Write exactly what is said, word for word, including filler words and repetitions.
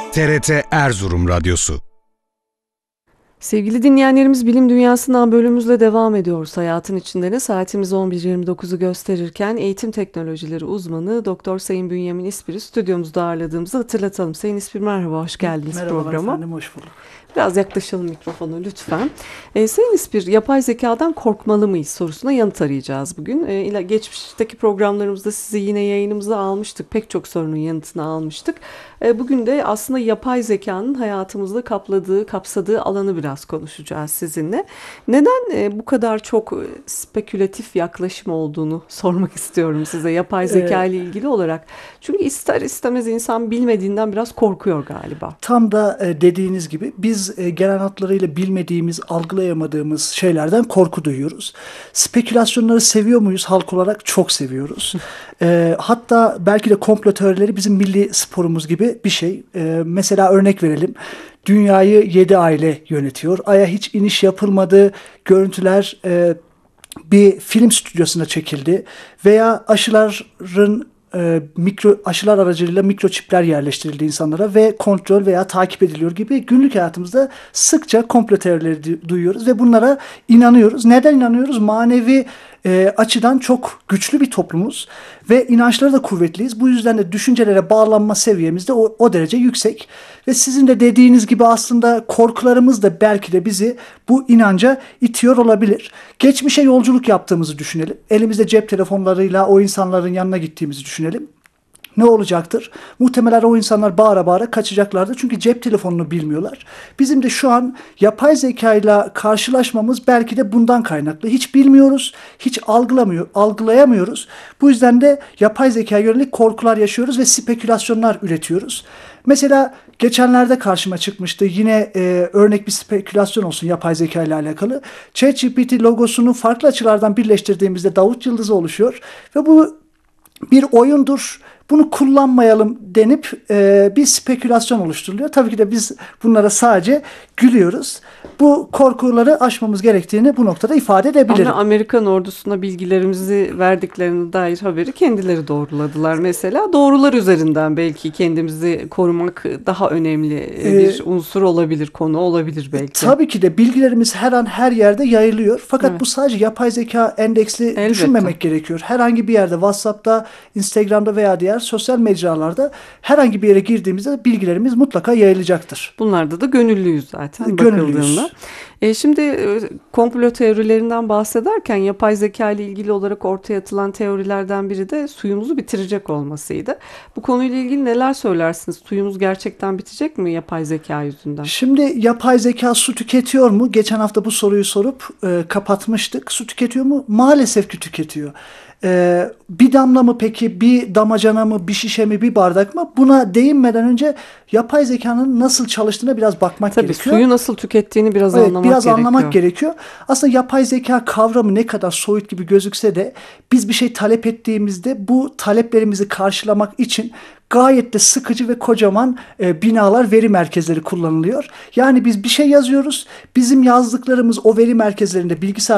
T R T Erzurum Radyosu. Sevgili dinleyenlerimiz, Bilim Dünyası'ndan bölümümüzle devam ediyoruz. Hayatın içinde ne? Saatimiz on bir yirmi dokuzu gösterirken eğitim teknolojileri uzmanı Doktor Sayın Bünyamin İspir'i stüdyomuzda ağırladığımızı hatırlatalım. Sayın İspir, merhaba, hoş geldiniz Merhabalar programa. Merhabalar efendim, hoş bulduk. Biraz yaklaşalım mikrofona lütfen. E, Sayın İspir, yapay zekadan korkmalı mıyız sorusuna yanıt arayacağız bugün. E, geçmişteki programlarımızda sizi yine yayınımıza almıştık. Pek çok sorunun yanıtını almıştık. E, bugün de aslında yapay zekanın hayatımızda kapladığı, kapsadığı alanı biraz konuşacağız sizinle. Neden e, bu kadar çok spekülatif yaklaşım olduğunu sormak istiyorum size yapay zeka ile ilgili olarak. Çünkü ister istemez insan bilmediğinden biraz korkuyor galiba. Tam da e, dediğiniz gibi biz e, genel hatlarıyla bilmediğimiz, algılayamadığımız şeylerden korku duyuyoruz. Spekülasyonları seviyor muyuz? Halk olarak çok seviyoruz. e, hatta belki de komplo teorileri bizim milli sporumuz gibi bir şey. E, mesela örnek verelim. Dünyayı yedi aile yönetiyor. Ay'a hiç iniş yapılmadı. Görüntüler e, bir film stüdyosuna çekildi. Veya aşıların E, mikro aşılar aracılığıyla mikroçipler yerleştirildi insanlara ve kontrol veya takip ediliyor gibi günlük hayatımızda sıkça komplo teorileri duyuyoruz ve bunlara inanıyoruz. Neden inanıyoruz? Manevi e, açıdan çok güçlü bir toplumuz ve inançları da kuvvetliyiz. Bu yüzden de düşüncelere bağlanma seviyemiz de o, o derece yüksek. Ve sizin de dediğiniz gibi aslında korkularımız da belki de bizi bu inanca itiyor olabilir. Geçmişe yolculuk yaptığımızı düşünelim. Elimizde cep telefonlarıyla o insanların yanına gittiğimizi düşünelim. Ne olacaktır? Muhtemelen o insanlar bağıra bağıra kaçacaklardır. Çünkü cep telefonunu bilmiyorlar. Bizim de şu an yapay zekayla karşılaşmamız belki de bundan kaynaklı. Hiç bilmiyoruz, hiç algılamıyor, algılayamıyoruz. Bu yüzden de yapay zekaya yönelik korkular yaşıyoruz ve spekülasyonlar üretiyoruz. Mesela geçenlerde karşıma çıkmıştı. Yine e, örnek bir spekülasyon olsun yapay zeka ile alakalı. ChatGPT logosunu farklı açılardan birleştirdiğimizde Davut Yıldızı oluşuyor. Ve bu bir oyundur, bunu kullanmayalım denip e, bir spekülasyon oluşturuluyor. Tabii ki de biz bunlara sadece gülüyoruz. Bu korkuları aşmamız gerektiğini bu noktada ifade edebilirim. Ama Amerikan ordusuna bilgilerimizi verdiklerine dair haberi kendileri doğruladılar. Mesela doğrular üzerinden belki kendimizi korumak daha önemli bir ee, unsur olabilir, konu olabilir belki. Tabii ki de bilgilerimiz her an her yerde yayılıyor. Fakat evet, bu sadece yapay zeka endeksli Elbette. düşünmemek gerekiyor. Herhangi bir yerde, WhatsApp'ta, Instagram'da veya diğer sosyal mecralarda herhangi bir yere girdiğimizde bilgilerimiz mutlaka yayılacaktır. Bunlarda da gönüllüyüz zaten Gönüllüyüz. bakıldığında. E şimdi e, komplo teorilerinden bahsederken yapay zeka ile ilgili olarak ortaya atılan teorilerden biri de suyumuzu bitirecek olmasıydı. Bu konuyla ilgili neler söylersiniz? Suyumuz gerçekten bitecek mi yapay zeka yüzünden? Şimdi yapay zeka su tüketiyor mu? Geçen hafta bu soruyu sorup e, kapatmıştık. Su tüketiyor mu? Maalesef ki tüketiyor. Ee, bir damla mı peki, bir damacana mı, bir şişe mi, bir bardak mı? Buna değinmeden önce yapay zekanın nasıl çalıştığına biraz bakmak Tabii, gerekiyor. Suyu nasıl tükettiğini biraz evet, anlamak biraz gerekiyor. anlamak gerekiyor. Aslında yapay zeka kavramı ne kadar soyut gibi gözükse de biz bir şey talep ettiğimizde bu taleplerimizi karşılamak için gayet de sıkıcı ve kocaman e, binalar, veri merkezleri kullanılıyor. Yani biz bir şey yazıyoruz. Bizim yazdıklarımız o veri merkezlerinde bilgisayar